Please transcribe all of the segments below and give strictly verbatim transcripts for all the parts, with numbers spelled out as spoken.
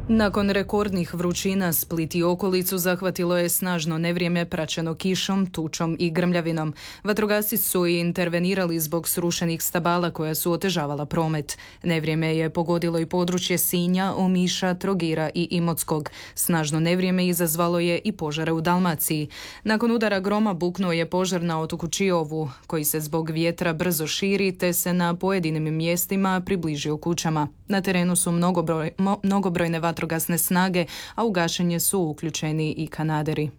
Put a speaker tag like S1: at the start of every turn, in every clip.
S1: Nakon rekordnih vrućina, Split i okolicu zahvatilo je snažno nevrijeme praćeno kišom, tučom i grmljavinom. Vatrogasci su i intervenirali zbog srušenih stabala koja su otežavala promet. Nevrijeme je pogodilo i područje Sinja, Omiša, Trogira i Imotskog. Snažno nevrijeme izazvalo je i požare u Dalmaciji. Nakon udara groma buknuo je požar na otoku Čiovu, koji se zbog vjetra brzo širi te se na pojedinim mjestima približio kućama. Na terenu su mnogobroj, mo, mnogobrojne vatrogasne snage, a u gašenje su uključeni i kanaderi.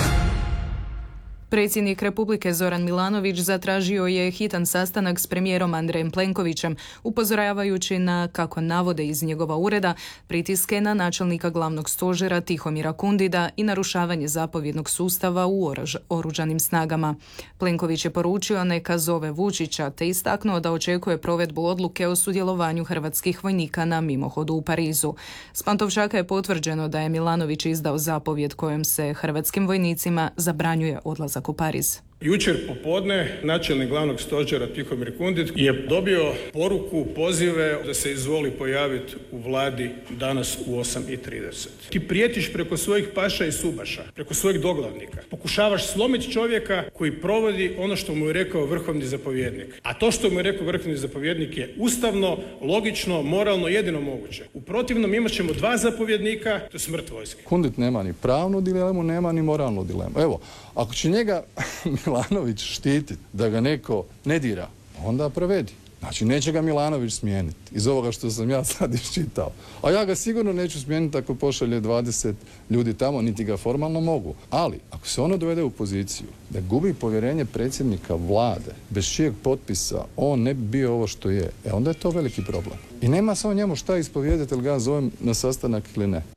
S1: Predsjednik Republike Zoran Milanović zatražio je hitan sastanak s premijerom Andrejem Plenkovićem, upozoravajući na, kako navode iz njegova ureda, pritiske na načelnika glavnog stožera Tihomira Kundida i narušavanje zapovjednog sustava u oruž, oružanim snagama. Plenković je poručio neka zove Vučića te istaknuo da očekuje provedbu odluke o sudjelovanju hrvatskih vojnika na mimohodu u Parizu. S Pantovčaka je potvrđeno da je Milanović izdao zapovjed kojom se hrvatskim vojnicima zabranjuje odlazak u Pariz.
S2: Jučer popodne načelnik glavnog stožera Tihomir Kundid je dobio poruku, pozive da se izvoli pojaviti u vladi danas u osam i trideset. Ti prijetiš preko svojih paša i subaša, preko svojih doglavnika. Pokušavaš slomiti čovjeka koji provodi ono što mu je rekao vrhovni zapovjednik. A to što mu je rekao vrhovni zapovjednik je ustavno, logično, moralno, jedino moguće. U protivnom imat ćemo dva zapovjednika, to je smrt vojske.
S3: Kundid nema ni pravnu dilemu, nema ni moralnu dilemu. Evo, ako će njega Milanović štiti da ga neko ne dira, onda provedi. Znači, neće ga Milanović smijeniti iz ovoga što sam ja sad iščitao. A ja ga sigurno neću smijeniti ako pošalje dvadeset ljudi tamo, niti ga formalno mogu. Ali, ako se ono dovede u poziciju da gubi povjerenje predsjednika vlade, bez čijeg potpisa on ne bi bio ovo što je, e onda je to veliki problem. I nema samo njemu šta ispovijedati, ili ga zovem na sastanak ili ne.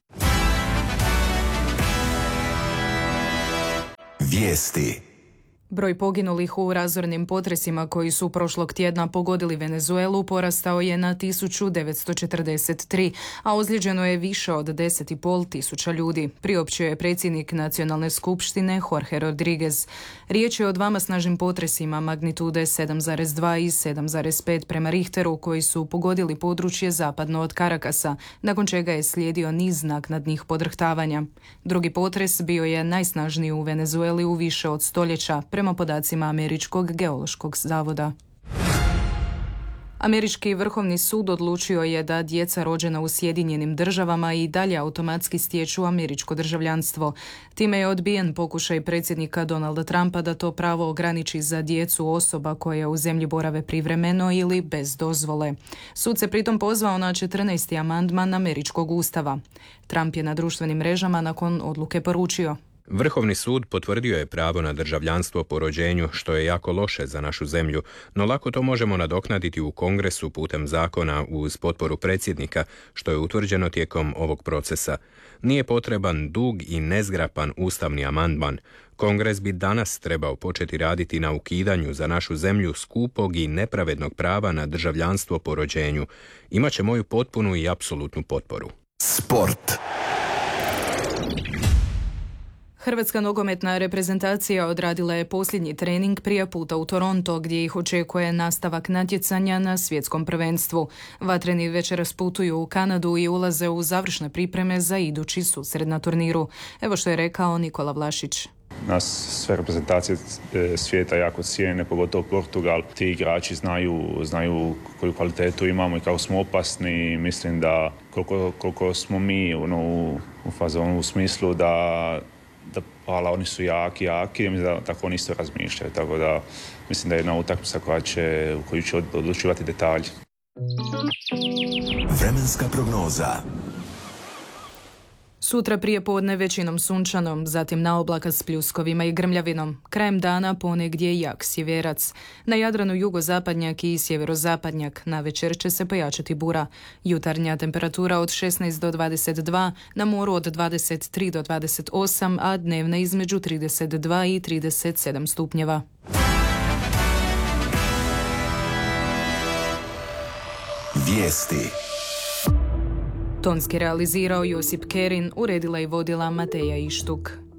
S1: Vijesti. Broj poginulih u razornim potresima koji su prošlog tjedna pogodili Venezuelu porastao je na tisuću devetsto četrdeset tri, a ozlijeđeno je više od deset i pol tisuća ljudi, priopćio je predsjednik Nacionalne skupštine Jorge Rodriguez. Riječ je o dvama snažnim potresima magnitude sedam zarez dva i sedam zarez pet prema Richteru koji su pogodili područje zapadno od Karakasa, nakon čega je slijedio niz naknadnih podrhtavanja. Drugi potres bio je najsnažniji u Venezueli u više od stoljeća, prema podacima Američkog geološkog zavoda. Američki vrhovni sud odlučio je da djeca rođena u Sjedinjenim državama i dalje automatski stječu američko državljanstvo. Time je odbijen pokušaj predsjednika Donalda Trumpa da to pravo ograniči za djecu osoba koje u zemlji borave privremeno ili bez dozvole. Sud se pritom pozvao na četrnaesti amandman američkog ustava. Trump je na društvenim mrežama nakon odluke poručio:
S4: Vrhovni sud potvrdio je pravo na državljanstvo po rođenju, što je jako loše za našu zemlju, no lako to možemo nadoknaditi u Kongresu putem zakona uz potporu predsjednika, što je utvrđeno tijekom ovog procesa. Nije potreban dug i nezgrapan ustavni amandman. Kongres bi danas trebao početi raditi na ukidanju za našu zemlju skupog i nepravednog prava na državljanstvo po rođenju. Imaće moju potpunu i apsolutnu potporu. Sport.
S1: Hrvatska nogometna reprezentacija odradila je posljednji trening prije puta u Toronto, gdje ih očekuje nastavak natjecanja na svjetskom prvenstvu. Vatreni večeras putuju u Kanadu i ulaze u završne pripreme za idući susret na turniru. Evo što je rekao Nikola Vlašić.
S5: Nas sve reprezentacije svijeta jako cijene, pogotovo Portugal. Ti igrači znaju, znaju koju kvalitetu imamo i kako smo opasni. Mislim da koliko, koliko smo mi ono, u, u fazonu u smislu da da pala, oni su jaki, jaki, mislim da tako oni isto razmišljaju, tako da mislim da je jedna utakmica koja će, u koju će odlučivati detalji.
S1: Vremenska prognoza. Sutra prije podne većinom sunčanom, zatim na oblaka s pljuskovima i grmljavinom. Krajem dana ponegdje jak sjeverac. Na Jadranu jugozapadnjak i sjeverozapadnjak. Navečer će se pojačati bura. Jutarnja temperatura od šesnaest do dvadeset dva, na moru od dvadeset tri do dvadeset osam, a dnevna između trideset dva i trideset sedam stupnjeva. Vijesti. Tonski realizirao Josip Kerin, uredila i vodila Mateja Ištuk.